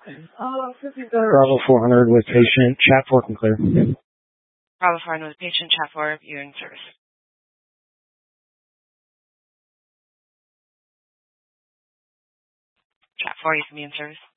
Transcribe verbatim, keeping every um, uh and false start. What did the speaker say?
Uh, Bravo four hundred with patient, chat four can clear. Bravo four hundred with patient, chat four, you're in service. Chat four, you can be in service.